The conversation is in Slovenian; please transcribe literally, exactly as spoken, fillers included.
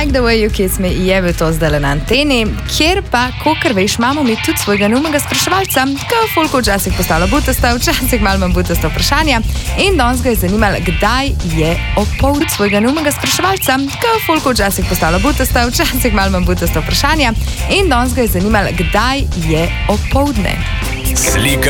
Like the way you kiss me je v to zdaj na anteni, kjer pa, kokor veš, imamo mi tudi svojega numega spraševalca, ki je folko včasih postavila butasta, včasih malo manj butasta vprašanja in danes ga je zanimalo, kdaj je opoldne. Svojega numega spraševalca, ki je folko včasih postavila butasta, včasih malo manj butasta vprašanja in danes ga je zanimalo, kdaj je opoldne. Slika